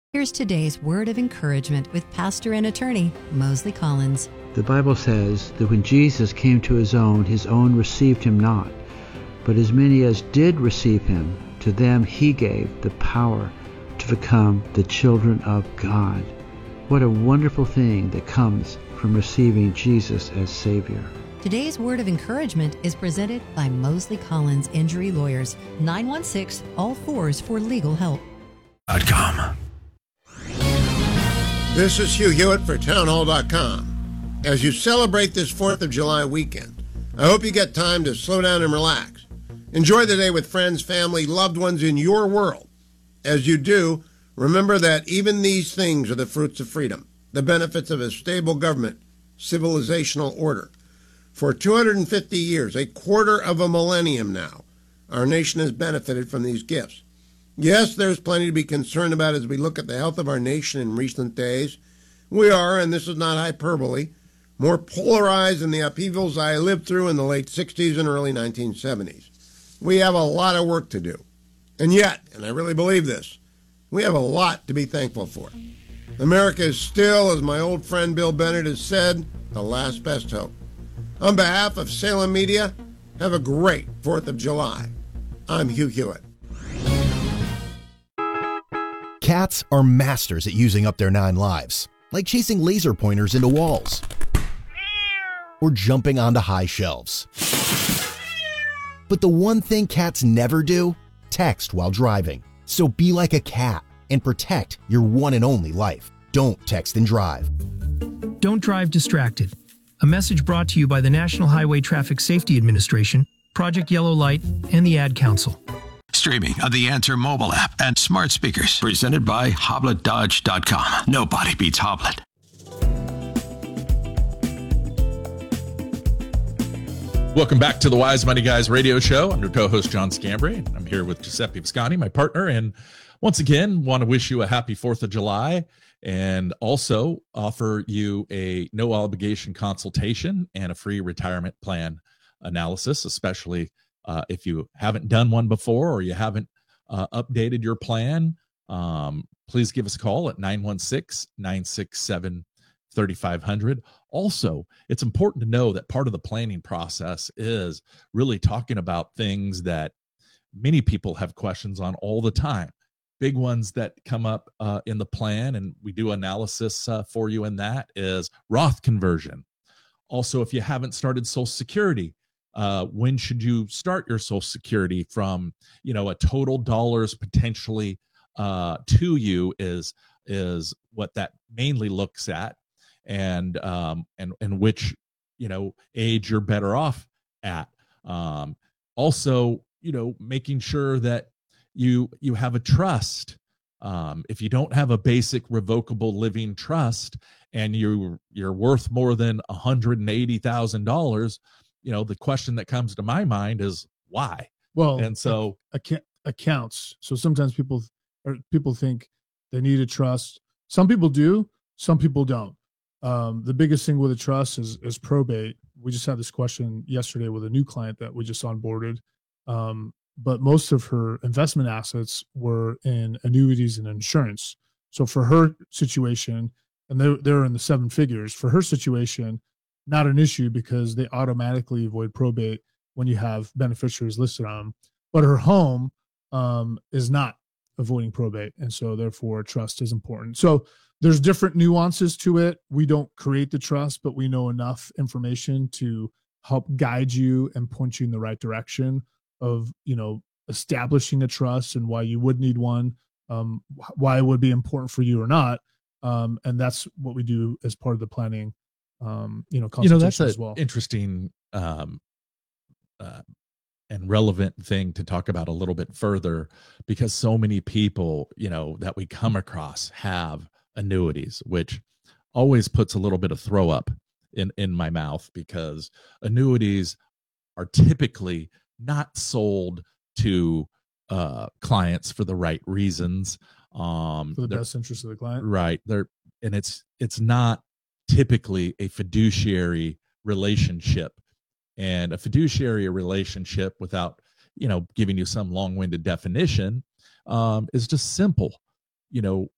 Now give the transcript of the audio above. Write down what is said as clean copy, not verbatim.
Here's today's word of encouragement with pastor and attorney Mosley Collins. The Bible says that when Jesus came to his own received him not. But as many as did receive him, to them he gave the power to become the children of God. What a wonderful thing that comes from receiving Jesus as Savior. Today's word of encouragement is presented by Mosley Collins Injury Lawyers, 916-ALL-4s for legal help. .com. This is Hugh Hewitt for townhall.com. As you celebrate this 4th of July weekend, I hope you get time to slow down and relax. Enjoy the day with friends, family, loved ones in your world. As you do, remember that even these things are the fruits of freedom, the benefits of a stable government, civilizational order. For 250 years, a quarter of a millennium now, our nation has benefited from these gifts. Yes, there's plenty to be concerned about as we look at the health of our nation in recent days. We are, and this is not hyperbole, more polarized than the upheavals I lived through in the late 60s and early 1970s. We have a lot of work to do. And yet, and I really believe this, we have a lot to be thankful for. America is still, as my old friend Bill Bennett has said, the last best hope. On behalf of Salem Media, have a great 4th of July. I'm Hugh Hewitt. Cats are masters at using up their 9 lives, like chasing laser pointers into walls or jumping onto high shelves. But the one thing cats never do? Text while driving. So be like a cat and protect your one and only life. Don't text and drive. Don't drive distracted. A message brought to you by the National Highway Traffic Safety Administration, Project Yellow Light, and the Ad Council. Streaming on the Answer mobile app and smart speakers. Presented by HobletDodge.com. Nobody beats Hoblet. Welcome back to the Wise Money Guys radio show. I'm your co-host, John Scambray. I'm here with Giuseppe Visconti, my partner. And once again, want to wish you a happy 4th of July and also offer you a no obligation consultation and a free retirement plan analysis, especially if you haven't done one before or you haven't updated your plan. Please give us a call at 916-967-3500. Also, it's important to know that part of the planning process is really talking about things that many people have questions on all the time. Big ones that come up in the plan, and we do analysis for you in that, is Roth conversion. Also, if you haven't started Social Security, when should you start your Social Security from, a total dollars potentially to you is what that mainly looks at, and which, age you're better off at. Also, making sure that you have a trust. If you don't have a basic revocable living trust and you're worth more than $180,000, the question that comes to my mind is why? Well, and so accounts. So sometimes people think they need a trust. Some people do, some people don't. The biggest thing with a trust is probate. We just had this question yesterday with a new client that we just onboarded. But most of her investment assets were in annuities and insurance. So for her situation, and they're in the 7 figures, for her situation, not an issue because they automatically avoid probate when you have beneficiaries listed on them. But her home is not avoiding probate, and so therefore trust is important. So there's different nuances to it. We don't create the trust, but we know enough information to help guide you and point you in the right direction of, establishing a trust and why you would need one, why it would be important for you or not. And that's what we do as part of the planning, consultation that's as well. Interesting and relevant thing to talk about a little bit further, because so many people, that we come across have annuities, which always puts a little bit of throw up in my mouth, because annuities are typically not sold to clients for the right reasons, for the best interest of the client, right? It's not typically a fiduciary relationship, and a fiduciary relationship, without giving you some long-winded definition, is just simple.